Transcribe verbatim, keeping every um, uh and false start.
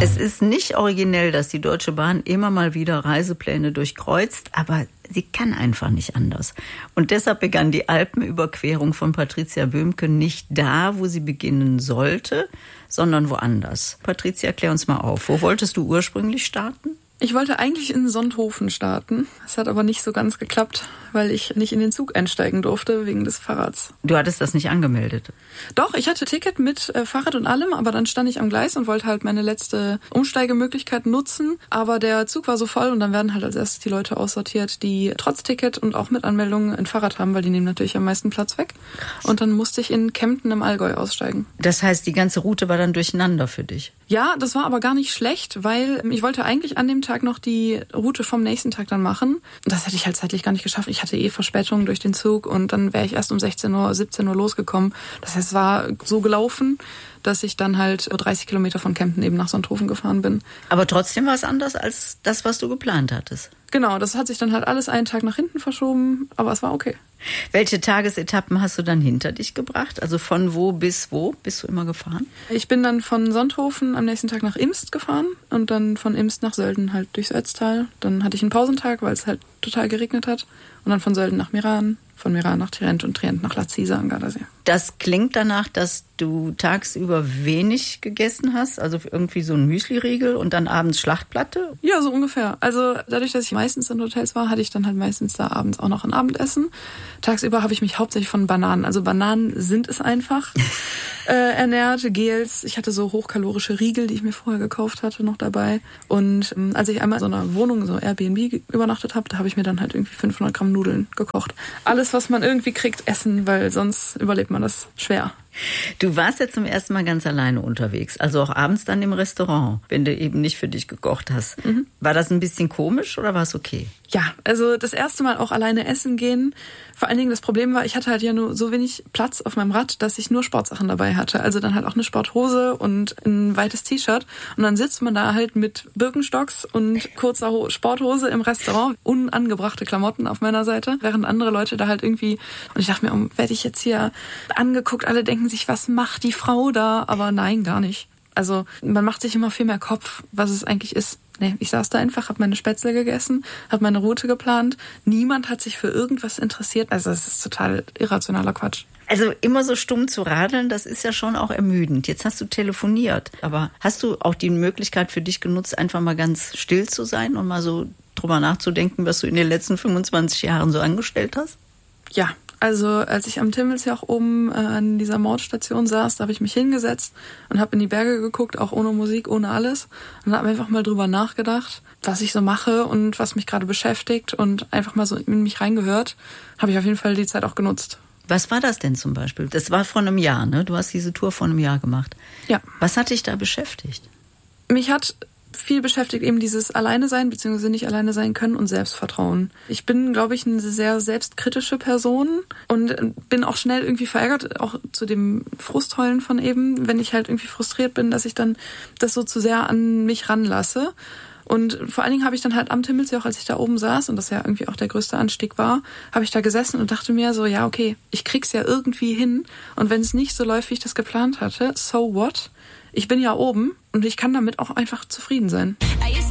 Es ist nicht originell, dass die Deutsche Bahn immer mal wieder Reisepläne durchkreuzt, aber sie kann einfach nicht anders. Und deshalb begann die Alpenüberquerung von Patricia Böhmke nicht da, wo sie beginnen sollte, sondern woanders. Patricia, klär uns mal auf. Wo wolltest du ursprünglich starten? Ich wollte eigentlich in Sonthofen starten. Es hat aber nicht so ganz geklappt, weil ich nicht in den Zug einsteigen durfte wegen des Fahrrads. Du hattest das nicht angemeldet? Doch, ich hatte Ticket mit äh, Fahrrad und allem, aber dann stand ich am Gleis und wollte halt meine letzte Umsteigemöglichkeit nutzen. Aber der Zug war so voll und dann werden halt als erstes die Leute aussortiert, die trotz Ticket und auch mit Anmeldung ein Fahrrad haben, weil die nehmen natürlich am meisten Platz weg. Krass. Und dann musste ich in Kempten im Allgäu aussteigen. Das heißt, die ganze Route war dann durcheinander für dich? Ja, das war aber gar nicht schlecht, weil ich wollte eigentlich an dem Tag noch die Route vom nächsten Tag dann machen. Das hätte ich halt zeitlich gar nicht geschafft. Ich hatte eh Verspätungen durch den Zug und dann wäre ich erst um sechzehn Uhr, siebzehn Uhr losgekommen. Das heißt, es war so gelaufen, dass ich dann halt dreißig Kilometer von Kempten eben nach Sonthofen gefahren bin. Aber trotzdem war es anders als das, was du geplant hattest? Genau, das hat sich dann halt alles einen Tag nach hinten verschoben, aber es war okay. Welche Tagesetappen hast du dann hinter dich gebracht? Also von wo bis wo bist du immer gefahren? Ich bin dann von Sonthofen am nächsten Tag nach Imst gefahren und dann von Imst nach Sölden halt durchs Ötztal. Dann hatte ich einen Pausentag, weil es halt total geregnet hat. Und dann von Sölden nach Meran, von Meran nach Trient und Trient nach Lazise am Gardasee. Das klingt danach, dass du tagsüber wenig gegessen hast, also irgendwie so ein Müsli-Riegel und dann abends Schlachtplatte? Ja, so ungefähr. Also dadurch, dass ich meistens in Hotels war, hatte ich dann halt meistens da abends auch noch ein Abendessen. Tagsüber habe ich mich hauptsächlich von Bananen, also Bananen sind es einfach, äh, ernährt, Gels. Ich hatte so hochkalorische Riegel, die ich mir vorher gekauft hatte, noch dabei. Und ähm, als ich einmal in so einer Wohnung, so Airbnb übernachtet habe, da habe ich mir dann halt irgendwie fünfhundert Gramm Nudeln gekocht. Alles, was man irgendwie kriegt, essen, weil sonst überlebt man das schwer. Du warst ja zum ersten Mal ganz alleine unterwegs, also auch abends dann im Restaurant, wenn du eben nicht für dich gekocht hast. Mhm. War das ein bisschen komisch oder war es okay? Ja, also das erste Mal auch alleine essen gehen. Vor allen Dingen das Problem war, ich hatte halt ja nur so wenig Platz auf meinem Rad, dass ich nur Sportsachen dabei hatte. Also dann halt auch eine Sporthose und ein weites T-Shirt. Und dann sitzt man da halt mit Birkenstocks und kurzer Sporthose im Restaurant, unangebrachte Klamotten auf meiner Seite, während andere Leute da halt irgendwie, und ich dachte mir, oh, werde ich jetzt hier angeguckt, alle denken sich, was macht die Frau da? Aber nein, gar nicht. Also man macht sich immer viel mehr Kopf, was es eigentlich ist. Nee, ich saß da einfach, habe meine Spätzle gegessen, habe meine Route geplant. Niemand hat sich für irgendwas interessiert. Also es ist total irrationaler Quatsch. Also immer so stumm zu radeln, das ist ja schon auch ermüdend. Jetzt hast du telefoniert, aber hast du auch die Möglichkeit für dich genutzt, einfach mal ganz still zu sein und mal so drüber nachzudenken, was du in den letzten fünfundzwanzig Jahren so angestellt hast? Ja. Also als ich am Timmelsjoch oben äh, an dieser Mordstation saß, da habe ich mich hingesetzt und habe in die Berge geguckt, auch ohne Musik, ohne alles. Und habe einfach mal drüber nachgedacht, was ich so mache und was mich gerade beschäftigt und einfach mal so in mich reingehört. Habe ich auf jeden Fall die Zeit auch genutzt. Was war das denn zum Beispiel? Das war vor einem Jahr, ne? Du hast diese Tour vor einem Jahr gemacht. Ja. Was hat dich da beschäftigt? Mich hat viel beschäftigt eben dieses Alleine sein, beziehungsweise nicht alleine sein können und Selbstvertrauen. Ich bin, glaube ich, eine sehr selbstkritische Person und bin auch schnell irgendwie verärgert, auch zu dem Frustheulen von eben, wenn ich halt irgendwie frustriert bin, dass ich dann das so zu sehr an mich ranlasse. Und vor allen Dingen habe ich dann halt am Timmelsjoch, als ich da oben saß und das ja irgendwie auch der größte Anstieg war, habe ich da gesessen und dachte mir so, ja okay, ich krieg's ja irgendwie hin und wenn es nicht so läuft, wie ich das geplant hatte, so what? Ich bin ja oben und ich kann damit auch einfach zufrieden sein.